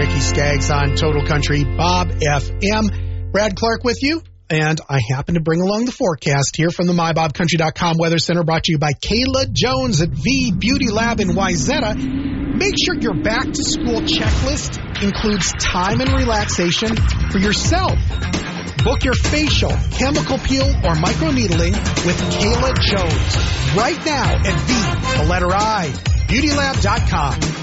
Ricky Skaggs on Total Country Bob FM. Brad Clark with you, and I happen to bring along the forecast here from the MyBobCountry.com Weather Center, brought to you by Kayla Jones at V Beauty Lab in Wayzata. Make sure your back-to-school checklist includes time and relaxation for yourself. Book your facial, chemical peel, or microneedling with Kayla Jones right now at the letter I, beautylab.com.